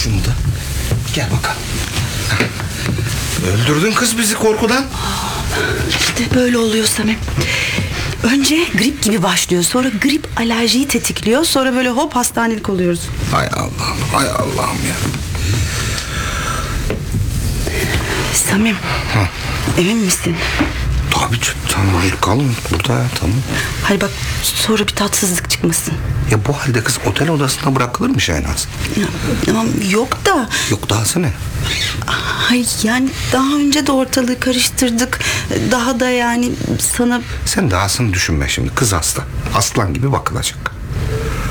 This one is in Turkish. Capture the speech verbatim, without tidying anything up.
şunu da. Gel bakalım. Öldürdün kız bizi korkudan. İşte böyle oluyor Samim. Önce grip gibi başlıyor, sonra grip alerjiyi tetikliyor, sonra böyle hop hastanelik oluyoruz. Hay Allah'ım, hay Allah'ım ya. Samim, Ha. emin misin? Tabii canım, tamam, kalın burada ya, tamam. Hayır bak, sonra bir tatsızlık çıkmasın. Ya bu halde kız otel odasına bırakılır mı Şehnaz? Ya, tamam yok da. Yok dahası ne? Hayır yani daha önce de ortalığı karıştırdık. Daha da yani sana... Sen dahasını düşünme şimdi, kız hasta. Aslan gibi bakılacak.